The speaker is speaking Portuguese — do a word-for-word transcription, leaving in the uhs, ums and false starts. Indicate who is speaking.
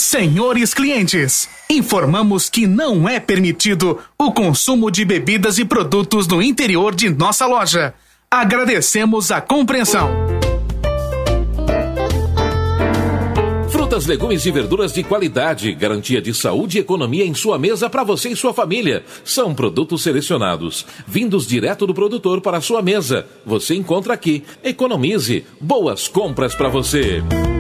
Speaker 1: Senhores clientes, informamos que não é permitido o consumo de bebidas e produtos no interior de nossa loja. Agradecemos a compreensão.
Speaker 2: Frutas, legumes e verduras de qualidade, garantia de saúde e economia em sua mesa para você e sua família. São produtos selecionados, vindos direto do produtor para a sua mesa. Você encontra aqui. Economize. Boas compras para você.